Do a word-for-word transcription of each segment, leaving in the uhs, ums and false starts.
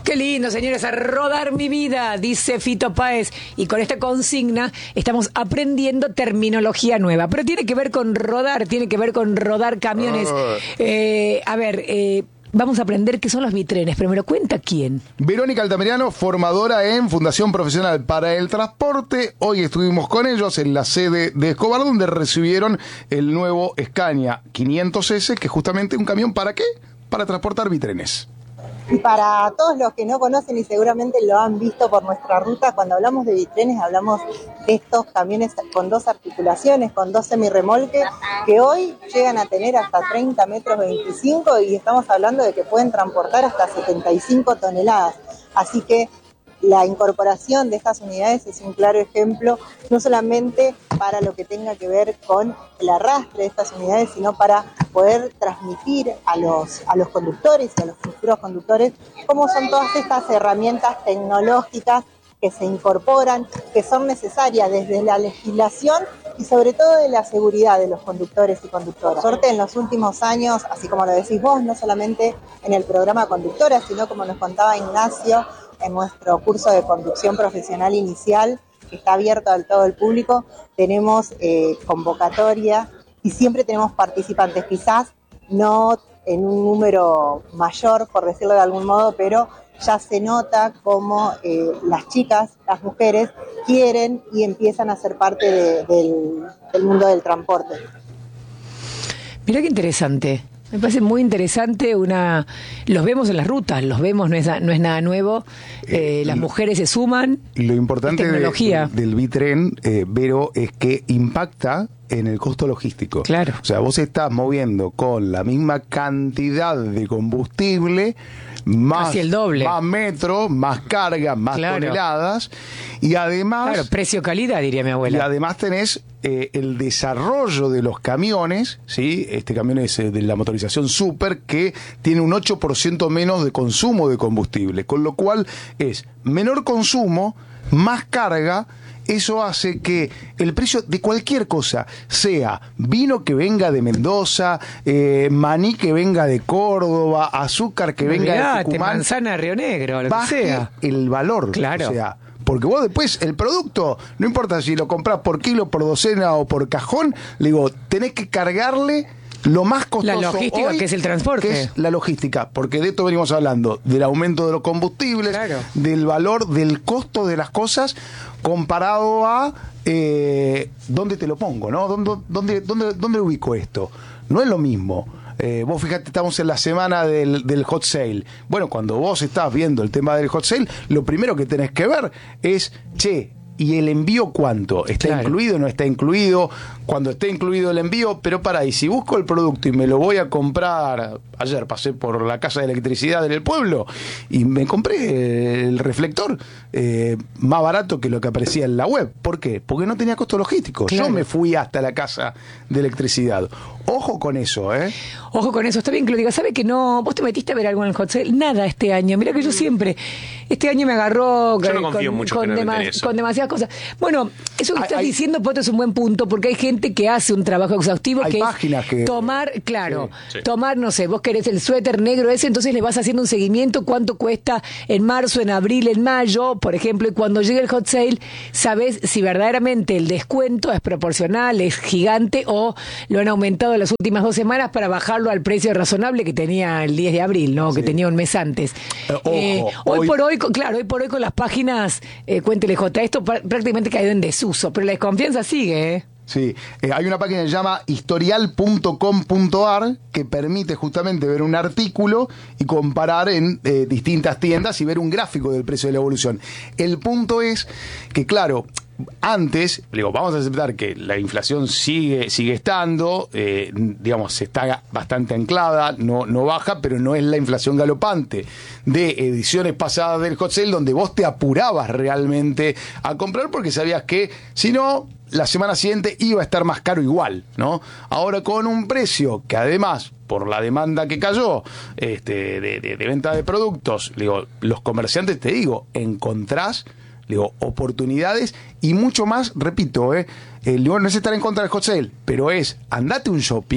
Qué lindo, señores, a rodar mi vida, dice Fito Páez. Y con esta consigna estamos aprendiendo terminología nueva. Pero tiene que ver con rodar, tiene que ver con rodar camiones. Eh, a ver, eh, vamos a aprender qué son los bitrenes, pero me lo cuenta quién. Verónica Altamirano, formadora en Fundación Profesional para el Transporte. Hoy estuvimos con ellos en la sede de Escobar, donde recibieron el nuevo Scania quinientos ese, que es justamente un camión, ¿para qué? Para transportar bitrenes. Y para todos los que no conocen y seguramente lo han visto por nuestra ruta, cuando hablamos de bitrenes hablamos de estos camiones con dos articulaciones, con dos semirremolques, que hoy llegan a tener hasta treinta metros veinticinco y estamos hablando de que pueden transportar hasta setenta y cinco toneladas. Así que la incorporación de estas unidades es un claro ejemplo, no solamente para lo que tenga que ver con el arrastre de estas unidades, sino para poder transmitir a los, a los conductores y a los futuros conductores cómo son todas estas herramientas tecnológicas que se incorporan, que son necesarias desde la legislación y sobre todo de la seguridad de los conductores y conductoras. Por suerte, en los últimos años, así como lo decís vos, no solamente en el programa Conductora, sino como nos contaba Ignacio, en nuestro curso de conducción profesional inicial, que está abierto a todo el público, tenemos eh, convocatoria y siempre tenemos participantes, quizás no en un número mayor, por decirlo de algún modo, pero ya se nota cómo eh, las chicas, las mujeres, quieren y empiezan a ser parte de, del, del mundo del transporte. Mirá qué interesante. Me parece muy interesante, una los vemos en las rutas, los vemos, no es, no es nada nuevo, eh, eh, las mujeres se suman. Lo importante tecnología. De, del bitren, eh, Vero, es que impacta en el costo logístico. Claro. O sea, vos estás moviendo con la misma cantidad de combustible, más, casi el doble, más metro, más carga, más claro. toneladas, y además... Claro, precio-calidad, diría mi abuela. Y además tenés eh, el desarrollo de los camiones, ¿sí? Este camión es eh, de la motorización Super, que tiene un ocho por ciento menos de consumo de combustible, con lo cual es menor consumo, más carga. Eso hace que el precio de cualquier cosa, sea vino que venga de Mendoza, eh, maní que venga de Córdoba, azúcar que venga Mirá, de Tucumán, manzana de Río Negro, lo baje que sea, el valor. Claro. O sea, porque vos después, el producto, no importa si lo comprás por kilo, por docena o por cajón, le digo, tenés que cargarle lo más costoso. La logística, hoy, que es el transporte. Que es la logística, porque de esto venimos hablando, del aumento de los combustibles, claro. del valor, del costo de las cosas, comparado a eh, dónde te lo pongo, ¿no? ¿Dónde, dónde, dónde, dónde ubico esto? No es lo mismo. Eh, vos fíjate, estamos en la semana del, del hot sale. Bueno, cuando vos estás viendo el tema del hot sale, lo primero que tenés que ver es, che, ¿y el envío cuánto? ¿Está claro. incluido o no está incluido? Cuando esté incluido el envío, pero para, y si busco el producto y me lo voy a comprar, ayer pasé por la casa de electricidad en el pueblo y me compré el reflector eh, más barato que lo que aparecía en la web. ¿Por qué? Porque no tenía costo logístico. Claro. Yo me fui hasta la casa de electricidad. Ojo con eso, ¿eh? Ojo con eso, está bien que lo digas. ¿Sabe que no? ¿Vos te metiste a ver algo en el hot sale? Nada este año. Mirá que yo siempre, este año me agarró yo no con, confío mucho con, demas, con demasiadas cosas. Bueno, eso que hay, estás hay, diciendo, Poto, es un buen punto, porque hay gente que hace un trabajo exhaustivo, hay que páginas es que... tomar, claro, sí, sí. tomar, no sé, vos querés el suéter negro ese, entonces le vas haciendo un seguimiento, cuánto cuesta en marzo, en abril, en mayo, por ejemplo, y cuando llegue el hot sale, sabés si verdaderamente el descuento es proporcional, es gigante, o lo han aumentado las últimas dos semanas para bajarlo al precio razonable que tenía el diez de abril, ¿no? Sí. Que tenía un mes antes. Eh, ojo, eh, hoy, hoy por hoy, claro, hoy por hoy con las páginas, eh, cuéntele J, esto prácticamente caído en desuso, pero la desconfianza sigue, ¿eh? Sí, eh, hay una página que se llama historial punto com punto ar que permite justamente ver un artículo y comparar en eh, distintas tiendas y ver un gráfico del precio de la evolución. El punto es que, claro, antes, digo, vamos a aceptar que la inflación sigue sigue estando, eh, digamos, está bastante anclada, no, no baja, pero no es la inflación galopante de ediciones pasadas del hot sale, donde vos te apurabas realmente a comprar porque sabías que, si no, la semana siguiente iba a estar más caro igual, ¿no? Ahora con un precio que además, por la demanda que cayó este, de, de, de venta de productos, digo, los comerciantes, te digo, encontrás, digo, oportunidades y mucho más, repito, eh, eh digo, no es estar en contra del hot sale, pero es, andate un shopping,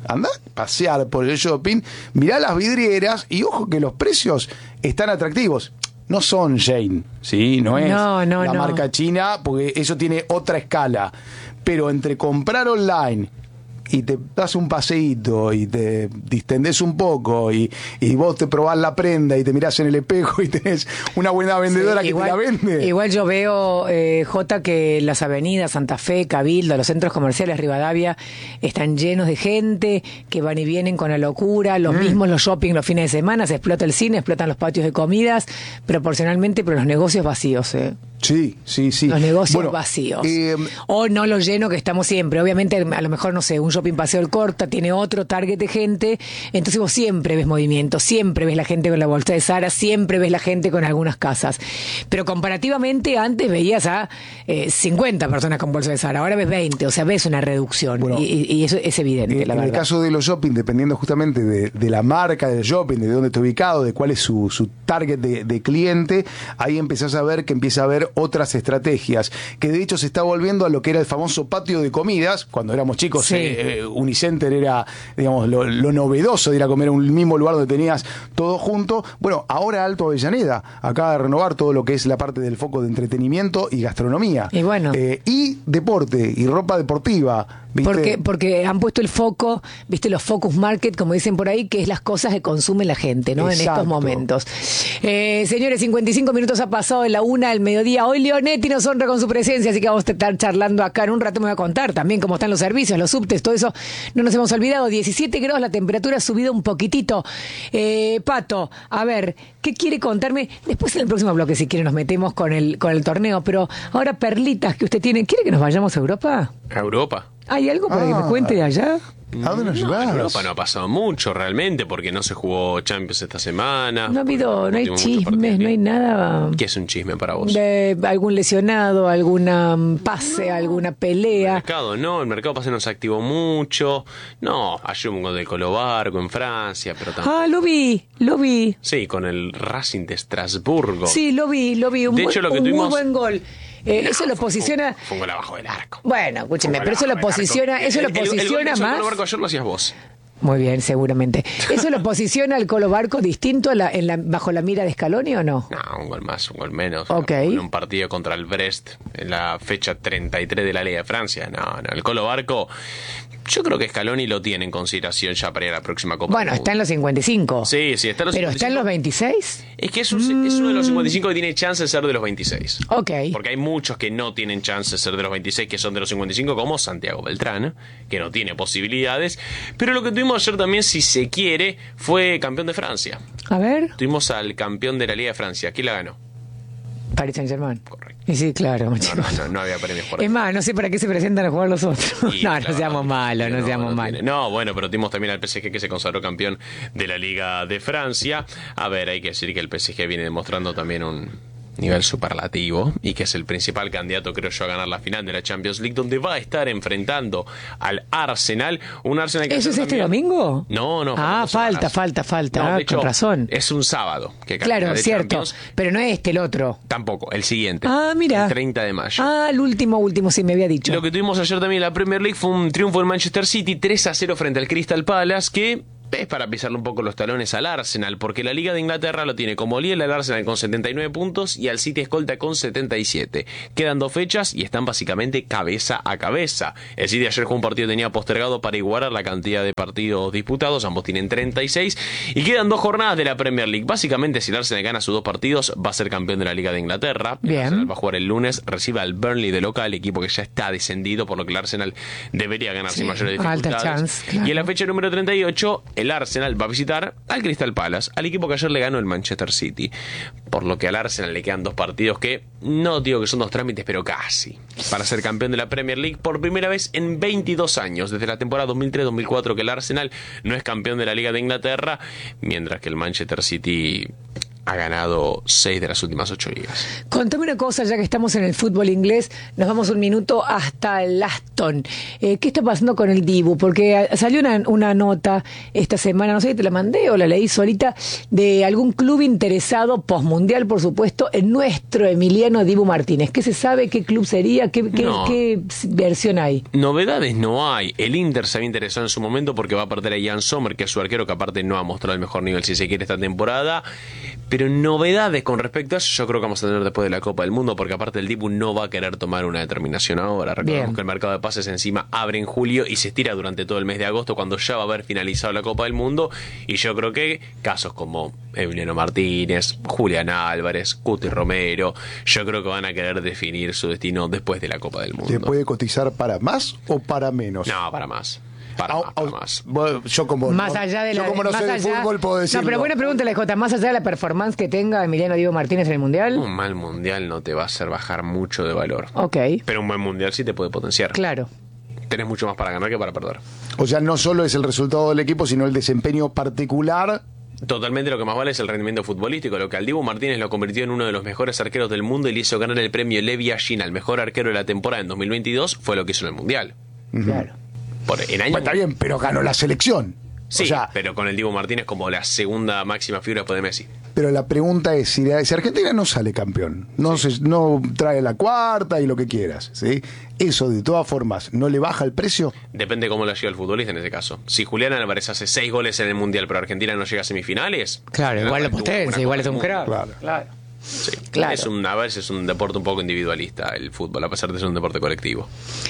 Andá a pasear por el shopping, mirá las vidrieras y ojo que los precios están atractivos. No son Jane, ¿sí? No es no, no, la no. marca china, porque eso tiene otra escala. Pero entre comprar online y te das un paseíto y te distendés un poco y, y vos te probás la prenda y te mirás en el espejo y tenés una buena vendedora sí, que igual, te la vende. Igual yo veo, eh, Jota, que las avenidas Santa Fe, Cabildo, los centros comerciales Rivadavia están llenos de gente que van y vienen con la locura, los mm. mismos los shopping los fines de semana, se explota el cine, explotan los patios de comidas, proporcionalmente, pero los negocios vacíos, ¿eh? Sí, sí, sí. Los negocios bueno, vacíos. Eh, o no lo lleno que estamos siempre. Obviamente, a lo mejor, no sé, un shopping Paseo del Corta tiene otro target de gente. Entonces vos siempre ves movimiento, siempre ves la gente con la bolsa de Zara, siempre ves la gente con algunas casas. Pero comparativamente, antes veías a eh, cincuenta personas con bolsa de Zara. Ahora ves veinte. O sea, ves una reducción. Bueno, y, y eso es evidente, en, la en verdad. En el caso de los shopping, dependiendo justamente de, de la marca del shopping, de dónde está ubicado, de cuál es su, su target de, de cliente, ahí empezás a ver que empieza a haber otras estrategias, que de hecho se está volviendo a lo que era el famoso patio de comidas. Cuando éramos chicos, sí. eh, eh, Unicenter era, digamos, lo, lo novedoso de ir a comer en un mismo lugar donde tenías todo junto. Bueno, ahora Alto Avellaneda acaba de renovar todo lo que es la parte del foco de entretenimiento y gastronomía. Y bueno. Eh, y deporte, y ropa deportiva. ¿Viste? Porque, porque han puesto el foco, viste, los focus market, como dicen por ahí, que es las cosas que consume la gente, ¿no? Exacto. En estos momentos. Eh, señores, cincuenta y cinco minutos ha pasado de la una del mediodía. Hoy Leonetti nos honra con su presencia, así que vamos a estar charlando acá. En un rato me voy a contar también cómo están los servicios, los subtes, todo eso. No nos hemos olvidado. diecisiete grados, la temperatura ha subido un poquitito. Eh, Pato, a ver, ¿qué quiere contarme? Después en el próximo bloque, si quiere, nos metemos con el, con el torneo. Pero ahora, perlitas que usted tiene. ¿Quiere que nos vayamos a Europa? ¿A Europa? ¿Hay algo para ah, que me cuente de allá? ¿A dónde nos llevas? No, en Europa no ha pasado mucho realmente porque no se jugó Champions esta semana. No ha habido, no hay chismes, no hay nada. ¿Qué es un chisme para vos? De algún lesionado, alguna pase, no, alguna pelea. El mercado no, el mercado pase no se activó mucho. No, ayer un gol del Colobarco en Francia, pero tampoco. Ah, lo vi, lo vi. Sí, con el Racing de Estrasburgo. Sí, lo vi, lo vi. Un, de hecho, buen, lo que un tuvimos... muy buen gol. Eh, no, eso lo posiciona. Fue un gol abajo del arco. Bueno, escúcheme, pero eso lo posiciona, eso lo posiciona el, el, el, más. El Colo Barco ayer lo hacías vos. Muy bien, seguramente. ¿Eso lo posiciona al Colo Barco distinto a la, en la, bajo la mira de Scaloni o no? No, un gol más, un gol menos. Okay. En un partido contra el Brest en la fecha treinta y tres de la Liga de Francia. No, no, el Colo Barco. Yo creo que Scaloni lo tiene en consideración ya para ir a la próxima Copa. Bueno, está en los cincuenta y cinco. Sí, sí, está en los ¿Pero cincuenta y cinco. está en los veintiséis? Es que es, un, mm. es uno de los cincuenta y cinco que tiene chance de ser de los veintiséis. Ok. Porque hay muchos que no tienen chance de ser de los veintiséis, que son de los cincuenta y cinco, como Santiago Beltrán, que no tiene posibilidades. Pero lo que tuvimos ayer también, si se quiere, fue campeón de Francia. A ver. Tuvimos al campeón de la Liga de Francia. ¿Quién la ganó? Paris Saint-Germain. Correcto. Y sí, claro. No, no, no, no había premios por Es eso. más, no sé para qué se presentan a jugar los otros. Y, no, claro, no seamos malos, no, no seamos no malos. No, bueno, pero tuvimos también al P S G que se consagró campeón de la Liga de Francia. A ver, hay que decir que el P S G viene demostrando también un nivel superlativo y que es el principal candidato, creo yo, a ganar la final de la Champions League, donde va a estar enfrentando al Arsenal. Un Arsenal que ¿Eso es este también... domingo? No, no. Ah, falta, falta, falta. No, ah, de hecho, con razón. Es un sábado. Que claro, de cierto. Champions. Pero no es este, el otro. Tampoco, el siguiente. Ah, mira. El treinta de mayo. Ah, el último, último, sí me había dicho. Lo que tuvimos ayer también en la Premier League fue un triunfo del Manchester City, tres a cero frente al Crystal Palace, que es para pisarle un poco los talones al Arsenal, porque la Liga de Inglaterra lo tiene como líder al Arsenal con setenta y nueve puntos y al City escolta con setenta y siete. Quedan dos fechas y están básicamente cabeza a cabeza. El City ayer jugó un partido que tenía postergado para igualar la cantidad de partidos disputados, ambos tienen treinta y seis, y quedan dos jornadas de la Premier League. Básicamente, si el Arsenal gana sus dos partidos, va a ser campeón de la Liga de Inglaterra. Bien. El Arsenal va a jugar el lunes, recibe al Burnley de local, equipo que ya está descendido, por lo que el Arsenal debería ganar sin sí, mayores dificultades. Alta chance, claro. Y en la fecha número treinta y ocho, el Arsenal va a visitar al Crystal Palace, al equipo que ayer le ganó el Manchester City. Por lo que al Arsenal le quedan dos partidos que no digo que son dos trámites, pero casi, para ser campeón de la Premier League por primera vez en veintidós años, desde la temporada dos mil tres dos mil cuatro que el Arsenal no es campeón de la Liga de Inglaterra, mientras que el Manchester City ha ganado seis de las últimas ocho ligas. Contame una cosa, ya que estamos en el fútbol inglés, nos vamos un minuto hasta el Aston. Eh, ¿Qué está pasando con el Dibu? Porque salió una, una nota esta semana, no sé si te la mandé o la leí solita, de algún club interesado, postmundial por supuesto, en nuestro Emiliano Dibu Martínez. ¿Qué se sabe? ¿Qué club sería? ¿Qué, qué, no. qué versión hay? Novedades no hay. El Inter se había interesado en su momento porque va a perder a Jan Sommer, que es su arquero, que aparte no ha mostrado el mejor nivel, si se quiere, esta temporada. Pero novedades con respecto a eso yo creo que vamos a tener después de la Copa del Mundo, porque aparte el Dibu no va a querer tomar una determinación ahora. Recordemos Bien. que el mercado de pases encima abre en julio y se estira durante todo el mes de agosto, cuando ya va a haber finalizado la Copa del Mundo. Y yo creo que casos como Emiliano Martínez, Julián Álvarez, Cuti Romero, yo creo que van a querer definir su destino después de la Copa del Mundo. ¿Se puede cotizar para más o para menos? No, para más. Para, ah, más, para más. Yo como más no, allá de yo la, como no más sé allá, de fútbol puedo decirlo. No, pero buena pregunta, la Jota. Más allá de la performance que tenga Emiliano Dibu Martínez en el Mundial. Un mal Mundial no te va a hacer bajar mucho de valor. Ok. Pero un buen Mundial sí te puede potenciar. Claro. Tenés mucho más para ganar que para perder. O sea, no solo es el resultado del equipo, sino el desempeño particular. Totalmente, lo que más vale es el rendimiento futbolístico. Lo que al Dibu Martínez lo convirtió en uno de los mejores arqueros del mundo y le hizo ganar el premio Levi Yashin al mejor arquero de la temporada en dos mil veintidós fue lo que hizo en el Mundial. Claro. Por, en años... Bueno, está bien, pero ganó la selección. Sí, o sea, pero con el Dibu Martínez como la segunda máxima figura después de Messi. Pero la pregunta es, si, si Argentina no sale campeón, no, sí. se, no trae la cuarta y lo que quieras, ¿sí? ¿Eso de todas formas no le baja el precio? Depende cómo lo lleva el futbolista en ese caso. Si Julián Álvarez hace seis goles en el Mundial, pero Argentina no llega a semifinales... Claro, igual lo potencia, igual es un crack. Claro. claro. Sí, claro. Es un, a veces es un deporte un poco individualista el fútbol, a pesar de ser un deporte colectivo.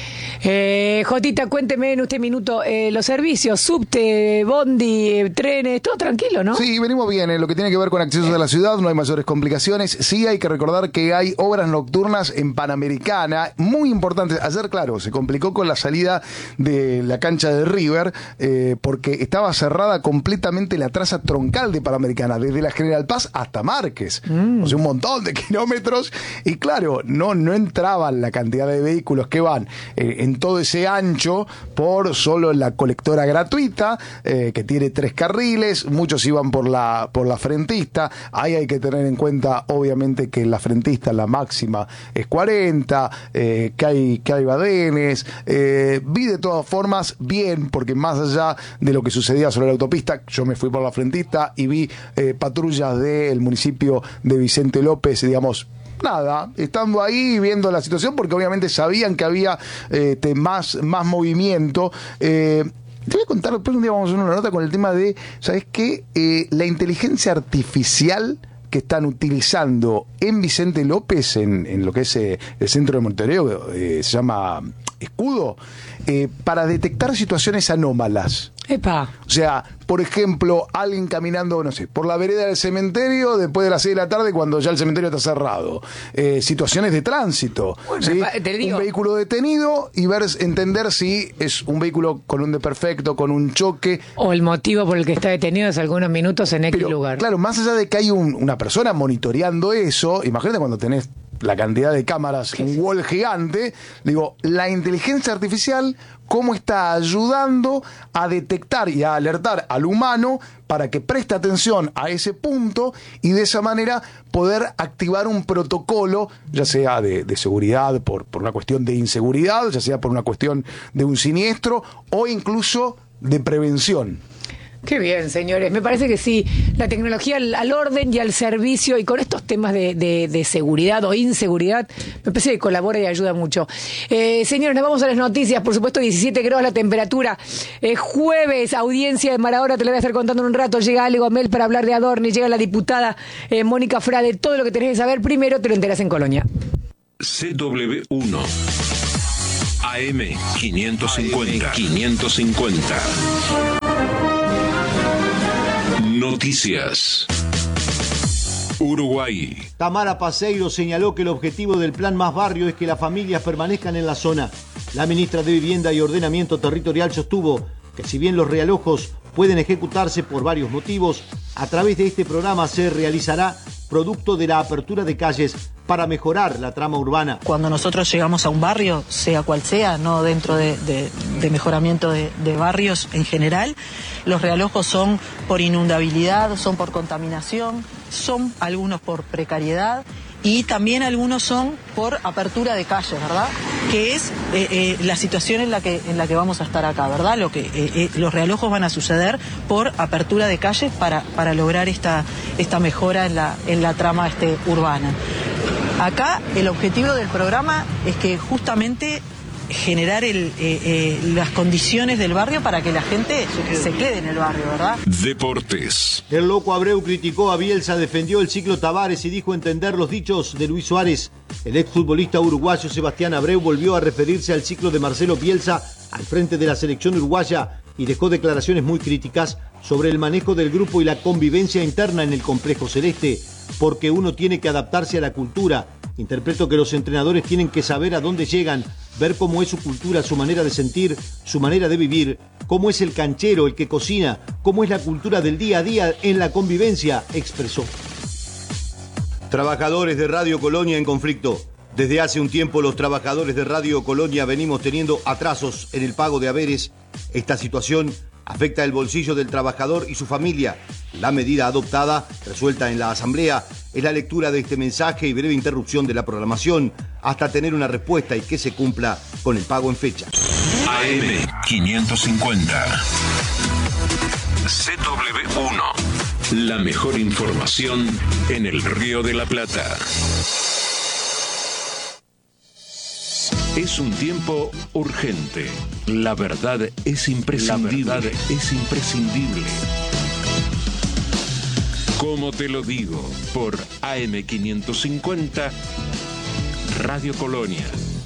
Eh, Jotita, cuénteme en usted minuto, eh, los servicios, subte, bondi, eh, trenes, todo tranquilo, ¿no? Sí, venimos bien, en lo que tiene que ver con accesos a la ciudad, no hay mayores complicaciones. Sí hay que recordar que hay obras nocturnas en Panamericana, muy importantes. Ayer, claro, se complicó con la salida de la cancha de River, eh, porque estaba cerrada completamente la traza troncal de Panamericana, desde la General Paz hasta Márquez. Mm. O sea, un montón de kilómetros. Y claro, no, no entraban la cantidad de vehículos que van eh, en todo ese ancho por solo la colectora gratuita, eh, que tiene tres carriles. Muchos iban por la, por la frentista. Ahí hay que tener en cuenta, obviamente, que la frentista, la máxima, es cuarenta, eh, que hay, que hay badenes. Eh, vi de todas formas bien, porque más allá de lo que sucedía sobre la autopista, yo me fui por la frentista y vi eh, patrullas del municipio de Vicente López, digamos, nada, estando ahí viendo la situación, porque obviamente sabían que había eh, más, más movimiento. Eh, te voy a contar, después un día vamos a hacer una nota con el tema de, ¿sabes qué? Eh, la inteligencia artificial que están utilizando en Vicente López, en, en lo que es eh, el centro de Montevideo, eh, se llama Escudo, eh, para detectar situaciones anómalas. Epa. O sea, por ejemplo, alguien caminando, no sé, por la vereda del cementerio después de las seis de la tarde cuando ya el cementerio está cerrado. Eh, situaciones de tránsito. Bueno, ¿sí? te digo. Un vehículo detenido y ver, entender si es un vehículo con un desperfecto, con un choque. O el motivo por el que está detenido es algunos minutos en X Pero, lugar. Claro, más allá de que hay un, una persona monitoreando eso, imagínate cuando tenés la cantidad de cámaras, un wall gigante, digo, la inteligencia artificial, cómo está ayudando a detectar y a alertar al humano para que preste atención a ese punto y de esa manera poder activar un protocolo, ya sea de, de seguridad por, por una cuestión de inseguridad, ya sea por una cuestión de un siniestro o incluso de prevención. Qué bien, señores. Me parece que sí, la tecnología al, al orden y al servicio, y con estos temas de, de, de seguridad o inseguridad, me parece que colabora y ayuda mucho. Eh, señores, nos vamos a las noticias. Por supuesto, diecisiete grados la temperatura. Eh, jueves, audiencia de Maradona, te lo voy a estar contando en un rato. Llega Ale Gomel para hablar de Adorni, llega la diputada eh, Mónica Frade. Todo lo que tenés que saber, primero te lo enterás en Colonia. C W uno A M quinientos cincuenta. quinientos cincuenta. Noticias. Uruguay. Tamara Paseiro señaló que el objetivo del Plan Más Barrio es que las familias permanezcan en la zona. La ministra de Vivienda y Ordenamiento Territorial sostuvo que si bien los realojos pueden ejecutarse por varios motivos, a través de este programa se realizará, producto de la apertura de calles, para mejorar la trama urbana. Cuando nosotros llegamos a un barrio, sea cual sea, no dentro de, de, de mejoramiento de, de barrios en general, los realojos son por inundabilidad, son por contaminación, son algunos por precariedad y también algunos son por apertura de calles, ¿verdad? Que es eh, eh, la situación en la que en la que vamos a estar acá, ¿verdad? Lo que eh, eh, los realojos van a suceder por apertura de calles para para lograr esta esta mejora en la en la trama este urbana. Acá el objetivo del programa es que justamente generar el, eh, eh, las condiciones del barrio para que la gente se quede en el barrio, ¿verdad? Deportes. El loco Abreu criticó a Bielsa, defendió el ciclo Tavares y dijo entender los dichos de Luis Suárez. El exfutbolista uruguayo Sebastián Abreu volvió a referirse al ciclo de Marcelo Bielsa al frente de la selección uruguaya y dejó declaraciones muy críticas sobre el manejo del grupo y la convivencia interna en el complejo celeste, porque uno tiene que adaptarse a la cultura. Interpreto que los entrenadores tienen que saber a dónde llegan, ver cómo es su cultura, su manera de sentir, su manera de vivir, cómo es el canchero, el que cocina, cómo es la cultura del día a día en la convivencia, expresó. Trabajadores de Radio Colonia en conflicto. Desde hace un tiempo los trabajadores de Radio Colonia venimos teniendo atrasos en el pago de haberes. Esta situación afecta el bolsillo del trabajador y su familia. La medida adoptada, resuelta en la Asamblea, es la lectura de este mensaje y breve interrupción de la programación hasta tener una respuesta y que se cumpla con el pago en fecha. A M quinientos cincuenta. C W uno. La mejor información en el Río de la Plata. Es un tiempo urgente. La verdad es imprescindible. La verdad es imprescindible. Como te lo digo, por A M quinientos cincuenta, Radio Colonia.